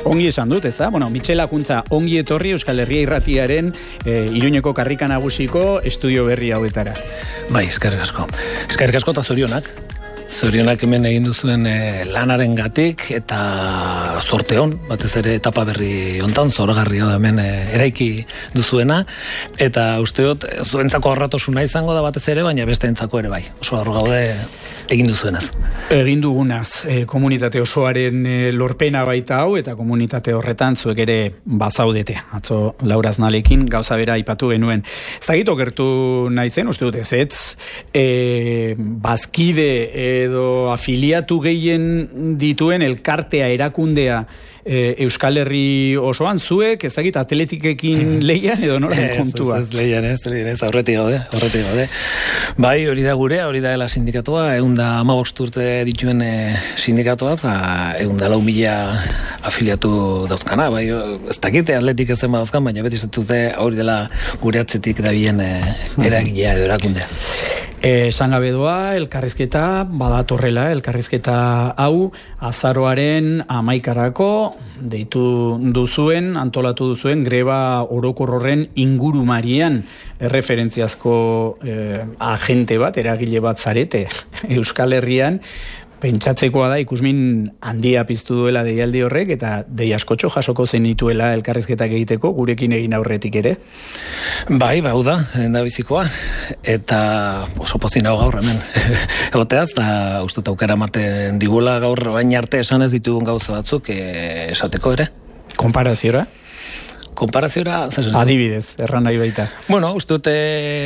Ongi esan dut, ez da? Bueno, Mitxel Akuntza, ongi etorri Euskal Herria Irratiaren Iruñeko Karrika Nagusiko estudio berri hauetara. Bai, eskerrik asko. Eskerrik asko eta zorionak. Zorionak hemen egin duzuen lanaren gatik eta zorte hon, batez ere etapa berri hontan, zoragarria da hemen eraiki duzuena, eta uste dut zuentzako arratosuna izango da batez ere, baina besteentzako ere bai. Oso harro gaude egin duzuenaz. Egin dugunaz, komunitate osoaren lorpena baita hau, eta komunitate horretan zuek ere bazaudete. Atzo Laura Aznalekin gauza bera aipatu genuen. Zagit okertu nahi zen, uste dut ez, bazkide edo afiliatu gehien dituen elkartea erakundea Euskal Herri osoan, zuek, ez dakit, atletikekin leian edo noren kontua? Ez leian, aurretik gaude. Bai, hori da gurea, hori da ela sindikatua, 115 urte dituen sindikatua, eta 104.000 afiliatu dauzkana, bai, ez dakit, atletik ezen badauzkan, baina beti zetute hori dela gure atzetik da bien eragilea edo erakundea. Esan gabe doa, elkarrizketa, badatorrela, elkarrizketa hau, azaroaren 11-arako, deitu duzuen, antolatu duzuen, greba orokor horren ingurumarian referentziazko agente bat, eragile bat zarete Euskal Herrian. Pentsatzekoa da, ikusmin handia piztu duela deialdi horrek, eta dei askotxo jasoko zenituela elkarrizketak egiteko, gurekin egin aurretik ere? Bai, bau da, da bizikoa, eta oso pozin hau gaur hemen egoteaz, eta uste aukera ematen digula gaur baina arte esan ez ditugun gauza batzuk esateko ere. Konparaziora? Adibidez, erran nahi baita. Bueno, uste dute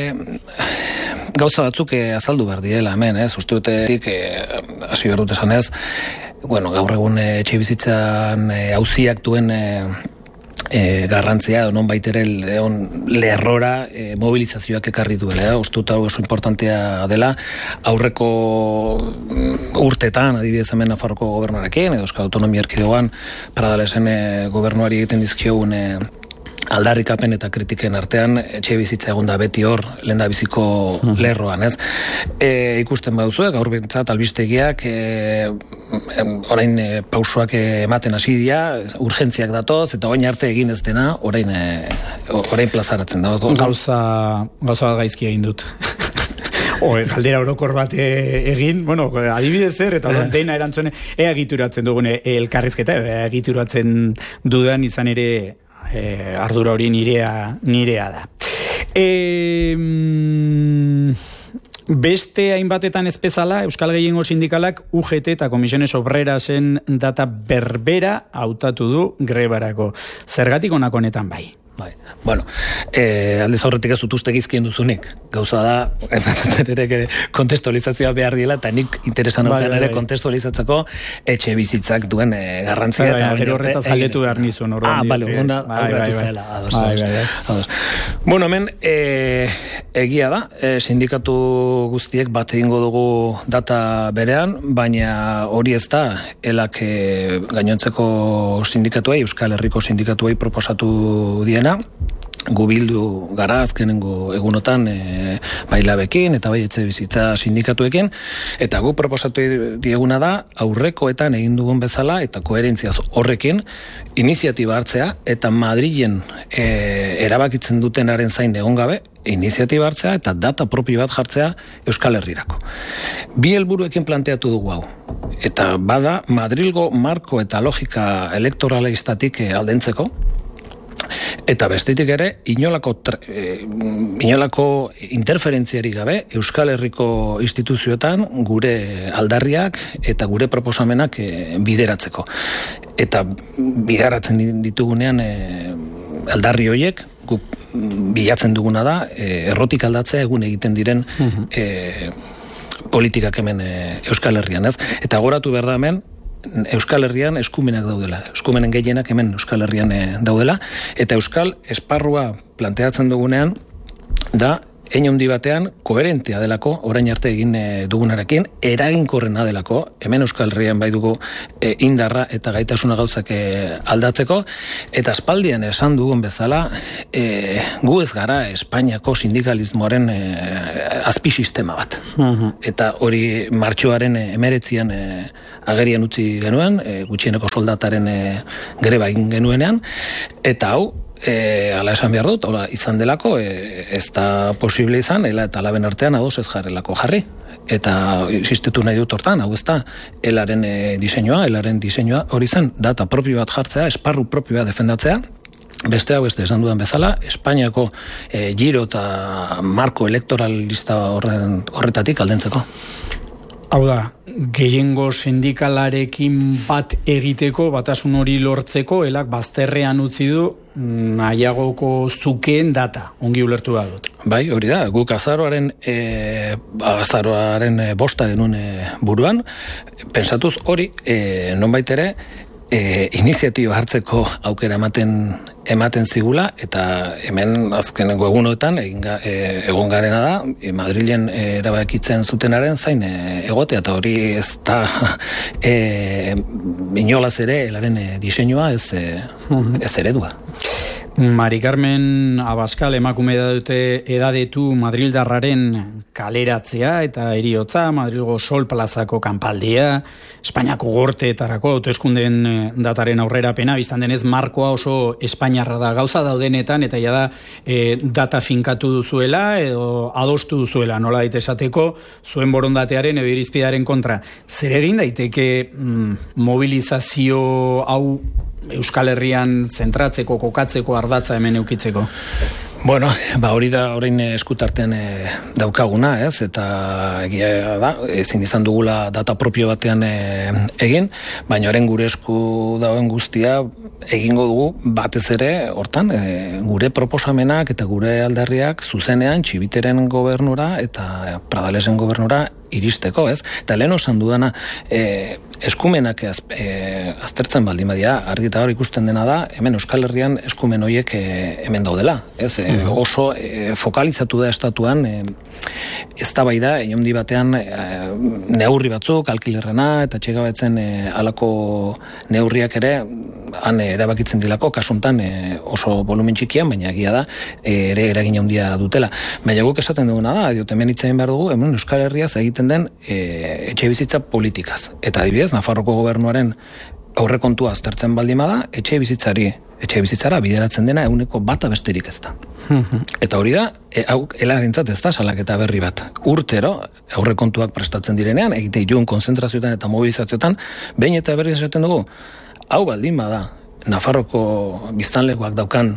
gauza batzuk azaldu behar direla hemen, ez? Uste dutetik, hasi behar dut esanez, bueno, gaur egun etxe bizitzan auziak duen garrantzia, non baitere lerrora mobilizazioak ekarri duela. Uste dut hau oso importantea dela, aurreko urtetan, adibidez hemen Nafarroko gobernuarekin, edo Euskal Autonomia Erkidegoan, Paradalesen gobernuari egiten dizkiogun aldarrikapen eta kritiken artean, etxe bizitza egon da beti hor, lehen da biziko lerroan, ez? Ikusten baduzu, gaur bintzat albistegiak, orain pausoak ematen hasi dira, urgentziak datoz, eta orain arte egin ez dena, orain plazaratzen da. Gauza bat gaizki egin dut. Galdera orokor bat egin, bueno, adibidez zer, eta dena erantzune, egituratzen dugune elkarrizketa, egituratzen dudan izan ere ardura hori nirea da. Beste hainbatetan ez bezala, Euskal Gehiengo Sindikalak UGT eta Komisiones Obrerasen data berbera hautatu du grebarako. Zergatik honako honetan bai? Bai. Bueno, aldez aurretik ez dut uste gizkien duzunik. Gauza da, ere kontestualizazioa behar diela, eta nik interesan aukean ere kontestualizatzeko etxe bizitzak duen garrantzia. Gero horretaz galdetu behar nizun. Bale, onda aurretu zaila. Bueno, hemen, egia da, sindikatu guztiek bat egingo dugu data berean, baina hori ez da, elak gainontzeko sindikatuei, Euskal Herriko sindikatuei proposatu diena, gu bildu gara azkenengo egunotan bai Labekin eta bai etxe bizitza sindikatuekin, eta gu proposatu dieguna da aurrekoetan egin dugun bezala eta koherentziaz horrekin iniziatiba hartzea eta Madrilen erabakitzen dutenaren zain egon gabe iniziatiba hartzea eta data propio bat jartzea Euskal Herrirako. Bi helburuekin planteatu dugu hau. Eta bada Madrilgo marko eta logika elektoralistatik aldentzeko, eta bestetik ere, inolako interferentziarik gabe Euskal Herriko instituzioetan gure aldarriak eta gure proposamenak bideratzeko. Eta bideratzen ditugunean aldarri horiek, bilatzen duguna da, errotik aldatzea egun egiten diren politikak hemen Euskal Herrian, ez? Eta goratu behar da hemen, Euskal Herrian eskumenak daudela. Eskumenen gehienak hemen Euskal Herrian daudela. Eta Euskal esparrua planteatzen dugunean da hein handi batean koherentea delako, orain arte egin dugunarekin, eraginkorrena delako, hemen Euskal Herrian bai dugu indarra eta gaitasuna gauzak aldatzeko, eta aspaldian esan dugun bezala, gu ez gara Espainiako sindikalismoaren azpisistema bat. Eta hori martxoaren 19an agerian utzi genuen, gutxieneko soldataren greba egin genuenean, eta hau, ala esan behar dut, izan delako, ez da posible izan, eta alaben artean ados ez jarrelako jarri. Eta insistitu nahi dut hortan, hau ez da, elaren diseinua hori zen, data propio bat jartzea, esparru propio bat defendatzea, beste hau beste esan dudan bezala, Espainiako giro eta marko elektoralista horretatik aldentzeko. Hau da, gehiengo sindikalarekin bat egiteko, batasun hori lortzeko, elak bazterrean utzi du nahiagoko zukeen data, ongi ulertu da dut. Bai, hori da, guk azaroaren bosta genuen buruan, pensatuz hori, nonbait ere, iniziatiba hartzeko aukera ematen zigula, eta hemen azkenengo egunotan egon garena da, Madrilen erabakitzen zutenaren zain egotea, eta hori ez da inolaz ere elaren diseinua ez eredua. Mari Carmen Abascal emakume edadetu Madrildarraren kaleratzea eta heriotza, Madrilgo Sol Plazako kanpaldia, Espainiako gorteetarako hauteskundeen dataren aurrerapena, biztan denez markoa oso espainiarra da, gauza daudenetan, eta ja da data finkatu duzuela edo adostu duzuela, nola daite esateko, zuen borondatearen edo irizpidearen kontra. Zer egin daiteke mobilizazio hau Euskal Herrian zentratzeko, kokatzeko, ardatza hemen eukitzeko? Bueno, hori da orain eskutartean daukaguna, ez? Eta egia da, ezin izan dugula data propio batean egin, baina orain gure esku dauen guztia egingo dugu batez ere hortan, gure proposamenak eta gure aldarriak zuzenean Txibiteren gobernura eta Pradalesen gobernura iristeko, ez? Eta lehen osan dudana, eskumenak aztertzen baldin badia, argi eta hor ikusten dena da, hemen Euskal Herrian eskumen horiek hemen daudela, ez? Oso fokalizatu da estatuan, eztabaida handi batean neurri batzuk, alkilerrena eta txegabetzen halako neurriak ere han erabakitzen dilako, kasuntan oso volumen txikian, baina egia da ere eragin handia dutela. Baina guk esaten duguna da, hemen hitz egin behar dugu, hemen Euskal Herriaz egiten den etxe bizitza politikaz. Eta adibidez, Nafarroko gobernuaren aurrekontua aztertzen baldin bada, etxe bizitzara bideratzen dena 1% besterik ez da. Eta hori da, elarentzat ez da salaketa berri bat. Urtero, aurrekontuak prestatzen direnean, egite joan konzentrazioetan eta mobilizazioetan, behin eta berri esaten dugu, hau baldin bada, Nafarroko biztanlekoak daukan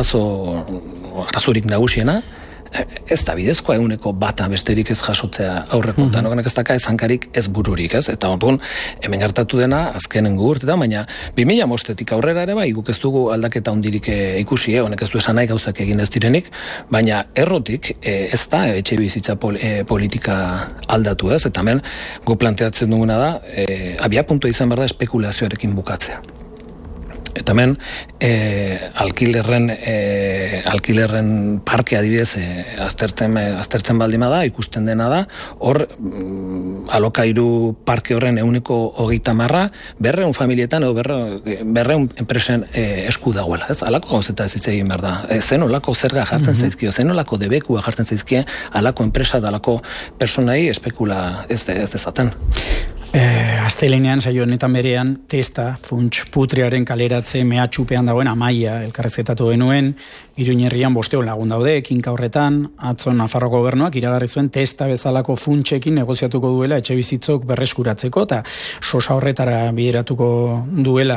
arazorik nagusiena, ez da bidezkoa 1% besterik ez jasotzea aurrekontan, honek ez daka ezankarik ez bururik, ez? Eta orduan, hemen gertatu dena, azkenengo urtetan, baina 2005-etik aurrera ere bai, guk ez dugu aldaketa hundirik ikusi, honek ez du esan nahi gauzak egin ez direnik, baina errotik ez da etxe bizitza politika aldatu, ez? Eta hemen gu planteatzen duguna da, abiapuntua izan behar da espekulazioarekin bukatzea. Eta hemen, alkilerren parke adibidez aztertzen baldima da, ikusten dena da, hor alokairu parke horren 30% 200 familietan edo 200 enpresen esku dagoela. Ez, alako gauzeta ez egin behar da. Zen olako zerga jartzen zaizkio, zen olako debekua jartzen zaizkie, alako enpresa da alako personai espekula ez dezaten. Astelenean, saio honetan berean, testa, funts putriaren kaleratze mehatxupean dagoen Amaia elkarrezketatu genuen, Iruñerrian 500 lagun daude, kinka horretan, atzo Nafarroko gobernuak iragarri zuen testa bezalako funtsekin negoziatuko duela etxe bizitzok berreskuratzeko, eta sosa horretara bideratuko duela.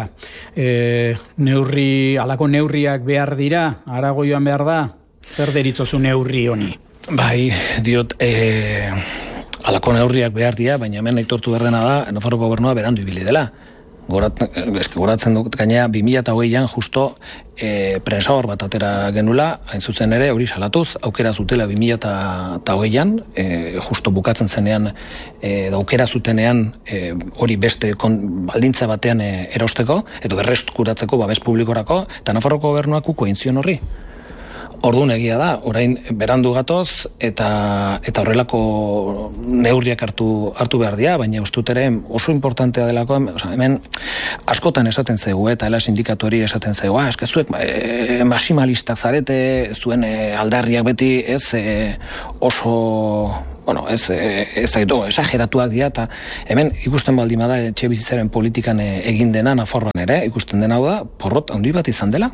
Alako neurriak behar dira, harago joan behar da, zer deritzozu neurri honi? Bai, diot, alako neurriak behar dira, baina hemen aitortu berrena da, Nafarroko gobernua berandu ibili dela. Goratzen dut gainea 2008an justo prensahor bat atera genula, hain zuzen ere hori salatuz, aukera zutela 2008an, justo bukatzen zenean, aukera zutenean hori beste baldintza batean erosteko, edo berreskuratzeko babes publikorako, eta Nafarroko gobernuak uko egin zion horri. Orduan egia da, orain berandu gatoz eta horrelako neurriak hartu behar dira, baina ustut ere oso importantea delako, hemen askotan esaten zaigu, eta ela sindikatu hori esaten zaigu, eske zuek maximalistak zarete, zuen aldarriak beti ez oso... Bueno, ez daitu, esageratuak dira, eta hemen ikusten baldin bada etxe bizitzaren politikan egin dena Nafarroan ere, ikusten dena hau da, porrot handi bat izan dela,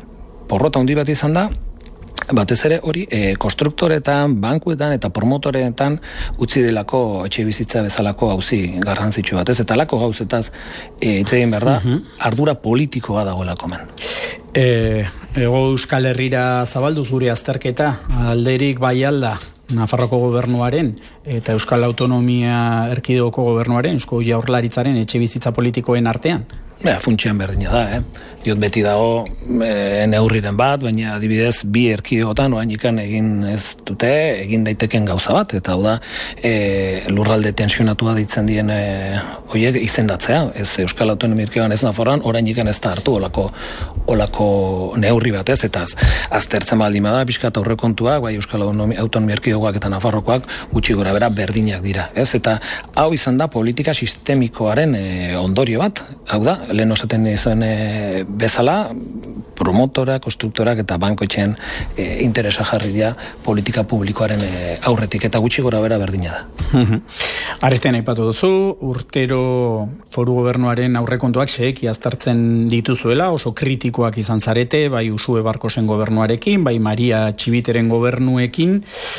batez ere hori konstruktoretan, bankuetan eta promotoretan utzi delako etxe bizitza bezalako gauzi garrantzitsu batez, eta lako gauzetaz hitz egin behar da, ardura politikoa dagoelako men. Ego Euskal Herrira zabalduz gure azterketa, alderik bai alda, Nafarroko gobernuaren eta Euskal Autonomia Erkidegoko gobernuaren, Eusko Jaurlaritzaren etxe bizitza politikoen artean? Funtsian berdina da, Diot beti dago neurriren bat, baina adibidez bi erkidegotan oainekan egin ez dute, egin daiteken gauza bat, eta hau da lurralde tensionatua ditzen dien horiek izendatzea, ez Euskal Autonomia Erkidegoan ez Nafarroan, oraindikan ez da hartu olako neurri bat ez, eta aztertzen baldin bada, pixkat aurrekontuak, bai Euskal Autonomia Erkidegoak eta Nafarrokoak gutxi gora bera berdinak dira, ez, eta hau izan da politika sistemikoaren ondorio bat, hau da, lehen osaten izan bezala, promotora, konstruktorak eta bankoetxeen interesa jarri dira politika publikoaren aurretik, eta gutxi gora bera berdina da. Arestean aipatu duzu, urtero foru gobernuaren aurrekontuak xeheki aztertzen dituzuela, oso kritikoak izan zarete, bai Usue Barkosen gobernuarekin, bai Maria Txibiteren gobernuekin,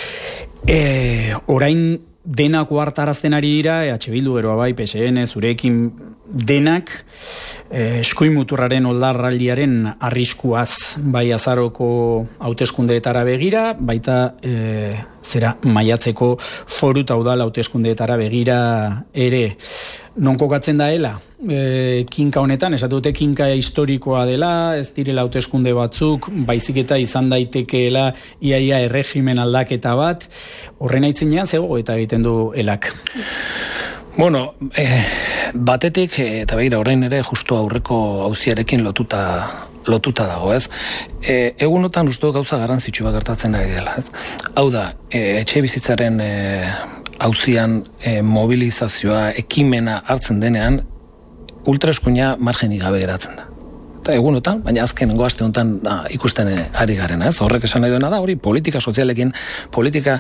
orain denak uhartarazten ari dira, EH Bildu, Geroa bai, PSN, zurekin denak, eskuimuturraren oldarraldiaren arriskuaz, bai azaroko hauteskundeetara begira, baita maiatzeko foru eta udal hauteskundeetara begira ere. Non kokatzen daela? Kinka honetan, esatu dute kinka historikoa dela, ez direla hauteskunde batzuk, baizik eta izan daitekeela iaia erregimen aldaketa bat, horren aitzinean zego eta egiten du elak. Bueno, batetik, eta begira, orain ere justu aurreko auziarekin lotuta dago, ez? Egunotan uste gauza garrantzitsu bat gertatzen ari dela, ez? Hau da, etxe bizitzaren auzian mobilizazioa, ekimena hartzen denean, ultraeskuina margenik gabe geratzen da. Eta egunotan, baina azken goazte honetan ikusten ari garena, ez? Horrek esan nahi duena da, hori politika sozialekin, politika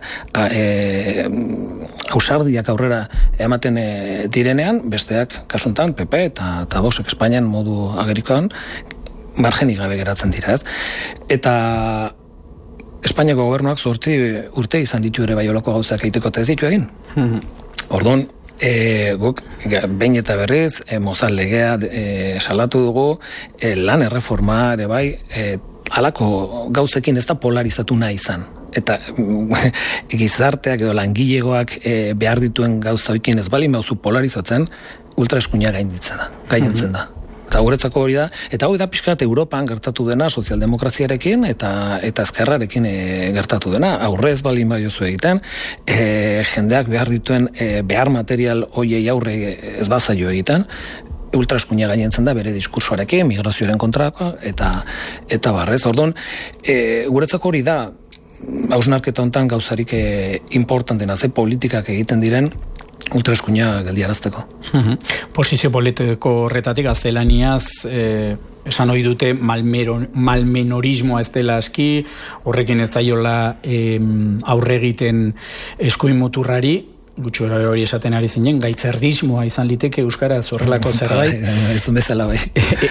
ausardiak aurrera ematen direnean, besteak kasuntan, PP eta Voxek Espainian modu agerikoan, margenik gabe geratzen dira, ez? Eta Espainiako gobernuak 8 urte izan ditu ere bai olako gauzak egiteko eta ez ditu egin. Orduan, guk behin eta berriz Mozal legea salatu dugu, lan erreforma ere bai, halako gauzekin ez da polarizatu nahi izan. Eta gizarteak edo langilegoak behar dituen gauza hoikin ez balin bauzu polarizatzen, ultraeskuina gainditzen da. Eta guretzako hori da, eta hori da pixkat Europan gertatu dena sozialdemokraziarekin eta ezkerrarekin gertatu dena, aurrez balin badiozu egiten, jendeak behar dituen behar material hoiei aurre ez bazaio egiten, ultraeskuina gainentzen da bere diskursoarekin, migrazioaren kontrakoa, eta barrez. Orduan, guretzako hori da, hausnarketa honetan gauzarik importantena, ze politikak egiten diren, ultraeskuina geldiarazteko. Posizio politiko horretatik gaztelaniaz esan ohi dute malmenorismoa ez dela aski, horrekin ez zaiola aurre egiten eskuin muturrari, gutxo hori esaten ari zinen, gaitzerdismoa izan liteke euskaraz horrelako zerbait. Ez dut bezala bai.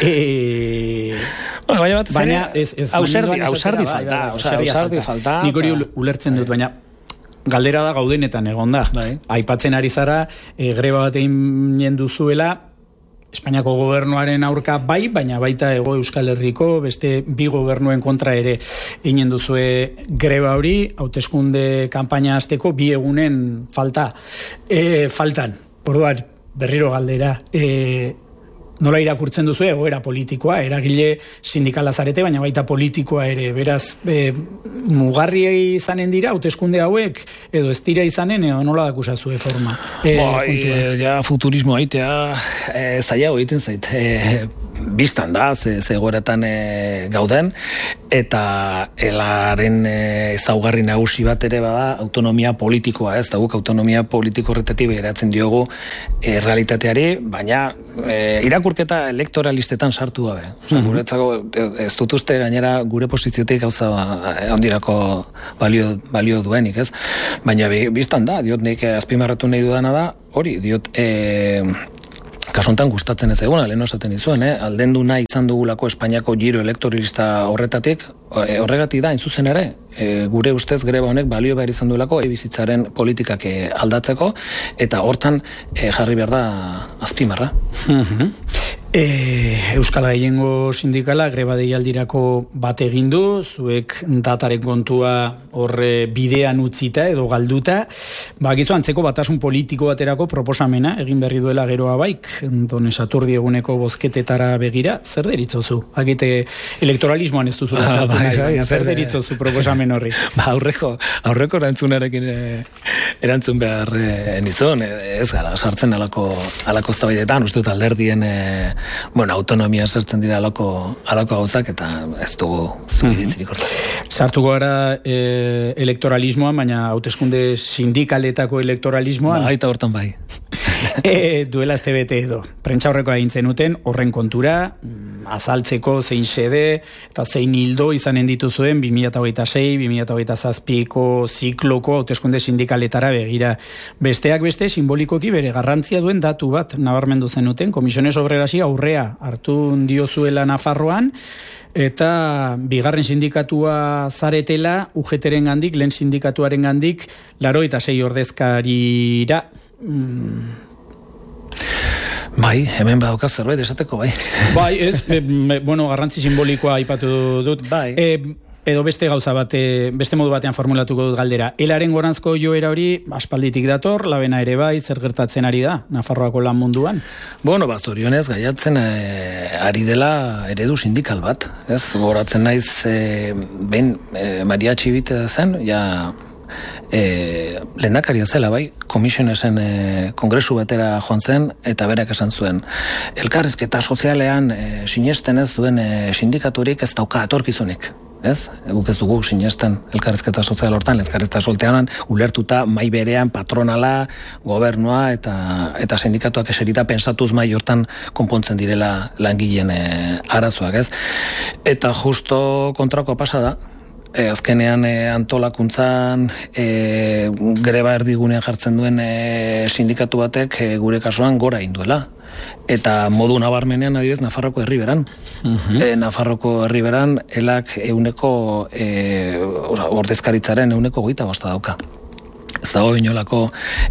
Baina ausardi falta. Nik hori ulertzen dut, baina galdera da gaudenetan egon da. Aipatzen ari zara, greba bat egin duzuela, Espainiako gobernuaren aurka bai, baina baita Hego Euskal Herriko beste bi gobernuen kontra ere egin duzue greba hori, hauteskunde kanpaina hasteko 2 egunen faltan. Orduan, berriro galdera, nola irakurtzen duzu egoera politikoa, eragile sindikala zarete, baina baita politikoa ere, beraz, mugarria izanen dira, hauteskunde hauek, edo ez dira izanen, edo nola dakusazue forma? Ja, futurismo aitea, zailago egiten zait. biztan da, zegoeretan gauden, eta elaren ezaugarri nagusi bat ere bada autonomia politikoa, ez da guk autonomia politiko horretatik behiratzen diogu realitateari, baina irakurketa elektoralistetan sartu gabe. Guretzako ez dut uste gainera gure posiziotik gauza handirako balio duenik, ez? Baina biztan da, diot nik azpimarratu nahi dudana da, hori, diot kasuntan gustatzen ez eguna, lehen osaten dizuen, aldendu nahi izan dugulako Espainiako giro elektoralista horretatik, horregatik da, zuzen ere, gure ustez greba honek balio behar izan duelako bizitzaren politikak aldatzeko, eta hortan jarri behar da azpimarra. Euskal Gehiengo Sindikala greba deialdirako bat egin du, zuek dataren kontua horre bidean utzita edo galduta, gizu antzeko batasun politiko baterako proposamena egin berri duela geroa baik, Don Saturdi eguneko bozketetara begira, zer deritzozu? Agite elektoralismoan ez duzu zer deritzozu proposamen horri? Aurreko erantzunarekin erantzun behar nizun, ez gara, sartzen alako eztabaidetan, uste dut alderdien autonomia sartzen dira alako gauzak, eta ez dugu iritzirik horretan. Sartuko gara elektoralismoan, baina hauteskunde sindikaletako elektoralismoan? Baita hortan bai. Duela astebete edo. Prentsa horreko egin zenuten, horren kontura, azaltzeko zein xede, eta zein hildo izanen dituzuen 2026-2027ko zikloko hauteskunde sindikaletara begira. Besteak beste, simbolikoki bere garrantzia duen datu bat nabarmendu zenuten, Komisiones Obrerasi aurrea hartu diozuela Nafarroan, eta bigarren sindikatua zaretela, UGT-ren gandik, lehen sindikatuaren gandik, 86 ordezkarira. Bai, hemen badauka zerbait esateko, bai. Bai, ez, garrantzi simbolikoa aipatu dut. Bai. Edo beste gauza beste modu batean formulatuko dut galdera. Elaren goranzko joera hori aspalditik dator, labena ere bai, zer gertatzen ari da, Nafarroako lan munduan? Zorionez, gaiatzen ari dela eredu sindikal bat. Ez, goratzen naiz, behin Maria Txibit zen, lehendakaria zela bai, Komisionesen kongresu batera joan zen, eta berak esan zuen, elkarrizketa sozialean sinesten ez duen sindikaturik ez dauka atorkizunik. Ez? Guk ez dugu sinesten elkarrizketa sozial hortan, elkarrizketa sozialan ulertuta mai berean patronala, gobernua eta sindikatuak eserita pensatuz mai hortan konpontzen direla langileen arazoak, ez? Eta justo kontrako pasada, azkenean antolakuntzan greba erdigunean jartzen duen sindikatu batek gure kasuan gora induela. Eta modu nabarmenean adibidez Nafarroko herriberan. Nafarroko herriberan elak ordezkaritzaren 25% dauka. Ez dago inolako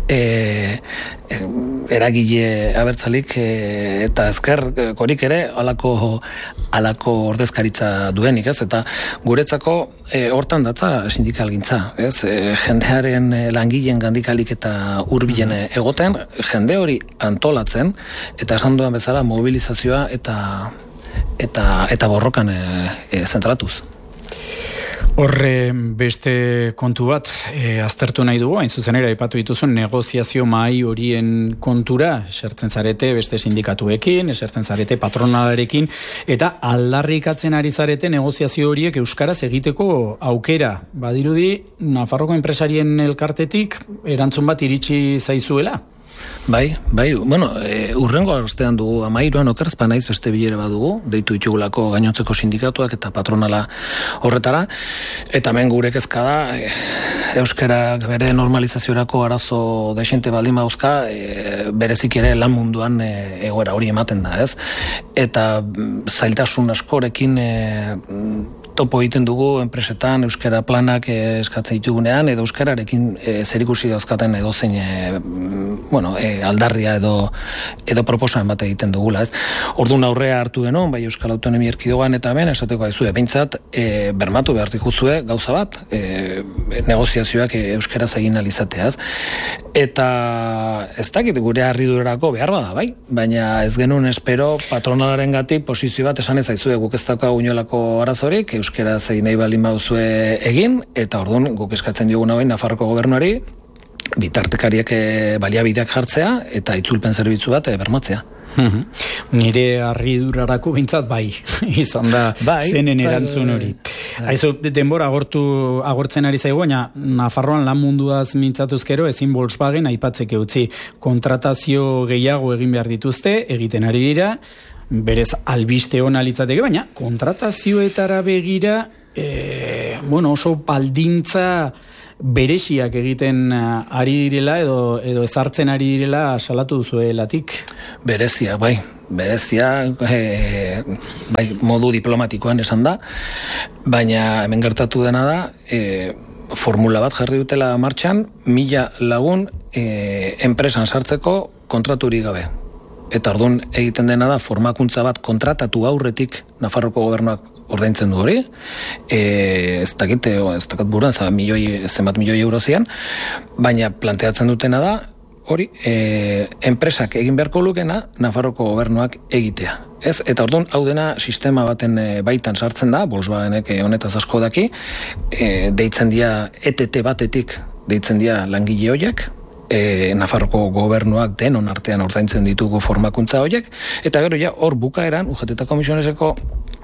eragile abertzalik eta ezker korik ere alako ordezkaritza duenik, ez? Eta guretzako hortan datza sindikalgintza, ez? Jendearen langileen gandikalik eta hurbilen egoten, jende hori antolatzen, eta esan duan bezala mobilizazioa eta borrokan zentratuz. Horre beste kontu bat aztertu nahi dugu, hain zuzen ere aipatu dituzun negoziazio mahai horien kontura, esertzen zarete beste sindikatuekin, esertzen zarete patronalarekin, eta aldarrikatzen ari zarete negoziazio horiek euskaraz egiteko aukera. Badirudi, Nafarroko enpresarien elkartetik erantzun bat iritsi zaizuela? Bai, urrengo astean dugu 13an okerzpa naiz beste bilera badugu, deitu ditugulako gainontzeko sindikatuak eta patronala horretara, eta hemen gure kezka da, euskarak bere normalizaziorako arazo desente baldin bauzka, berezik ere lan munduan egoera hori ematen da, ez? Eta zailtasun askorekin topo egiten dugu enpresetan euskara planak eskatzen ditugunean, edo euskararekin zerikusi dauzkaten edozein aldarria edo proposan bat egiten dugula, ez? Orduan aurrea hartu denon, bai Euskal Autonomia Erkidegoan eta hemen esateko aizue, behintzat bermatu behar dikuzue gauza bat, negoziazioak euskaraz egin alizateaz. Eta ez dakit gure harridurarako behar bada, bai? Baina ez genuen espero patronalaren gatik posizio bat esan ez aizue, guk ez daukagu inolako arazorik, euskaraz egin nahi baldin bauzue egin, eta orduan guk eskatzen diogun hau Nafarroko gobernuari, bitartekariak baliabideak jartzea eta itzulpen zerbitzu bat bermatzea. Nire harridurarako bintzat bai, izan da zenen erantzun hori. Haizu, denbora agortzen ari zaigu, baina Nafarroan lan munduaz mintzatuzkero ezin Volkswagen aipatzeke utzi. Kontratazio gehiago egin behar dituzte, egiten ari dira, berez albiste hona litzateke, baina kontratazioetara begira oso baldintza beresiak egiten ari direla edo ezartzen ari direla salatu duzuelatik. Berezia, bai, modu diplomatikoan esan da, baina hemen gertatu dena da, formula bat jarri dutela martxan, 1000 lagun enpresan sartzeko kontraturik gabe. Eta orduan egiten dena da formakuntza bat kontratatu aurretik Nafarroko gobernuak ordaintzen du hori, ez dakit buruan, zenbat milioi euro zian, baina planteatzen dutena da, hori, enpresak egin beharko lukena Nafarroko gobernuak egitea. Eta orduan, hau dena sistema baten baitan sartzen da, Volkswagenek honetaz asko daki, deitzen dia ETT batetik, deitzen dia langile horiek, Nafarroko gobernuak denon artean ordaintzen ditugu formakuntza horiek, eta gero ja hor bukaeran, UGT eta Komisioneseko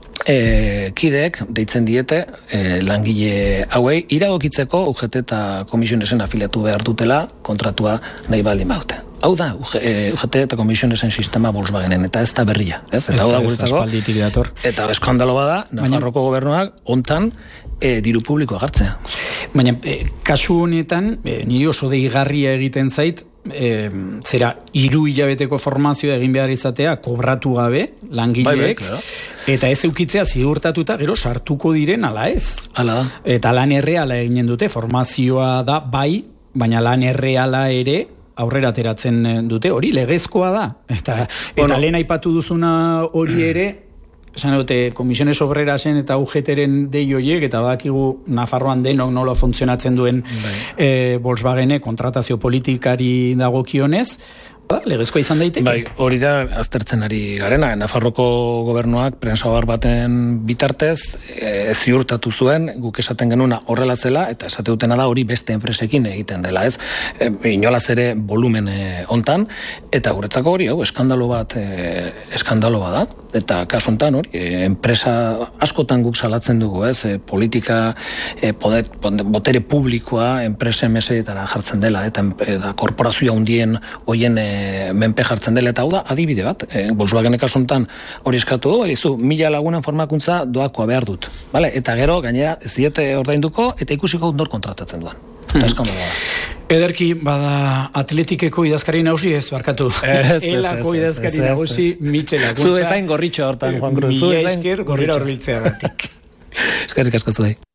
kideek deitzen diete langile hauei iradokitzeko UGT eta Komisionesen afiliatu behar dutela kontratua nahi baldin baute. Hau da, UGT eta Komisionesen sistema Volkswagenen, eta ez da berria. Eta hau da guretzako, eta eskandalo bada, Nafarroko gobernuak hontan diru publikoa gartzea. Baina, kasu honetan, niri oso deigarria egiten zait, zera 3 hilabeteko formazioa egin behar izatea kobratu gabe langileek, eta ez eukitzea ziurtatuta gero sartuko diren ala ez. Ala da. Eta lan erreala eginen dute, formazioa da bai, baina lan erreala ere aurrera ateratzen dute, hori legezkoa da. Eta lehen aipatu duzuna hori ere, esan dute, Komisiones Obrerasen eta UGT-ren dei horiek, eta badakigu Nafarroan denok nola funtzionatzen duen Volkswagene kontratazio politikari dagokionez, legezkoa izan daiteke? Bai, hori da aztertzen ari garena. Nafarroko gobernuak prensabar baten bitartez ziurtatu zuen, guk esaten genuna horrela zela, eta esate dutena da hori beste enpresekin egiten dela, ez? Inolaz ere volumen hontan, eta guretzako hori, eskandalo bat da, eta kasu hontan hori, enpresa askotan guk salatzen dugu, ez? Politika, botere publikoa enpresen meseetara jartzen dela, eta korporazioa hundien hoien menpe jartzen dela, eta hau da adibide bat. Volkswagenek asuntan hori eskatu du, 1000 lagunen formakuntza doakoa behar dut. Vale? Eta gero, gainera, ez diete ordainduko, eta ikusiko nor kontratatzen duan. Eta eskandalo da. Ederki, bada atletikeko idazkari nagusi ez, barkatu. Elako idazkari nagusi, Mitxel Laguntza. Zu ezain gorritxo hortan, Juan Cruz. Mila esker gorrira horbiltzea batik. Eskerrik asko zuei.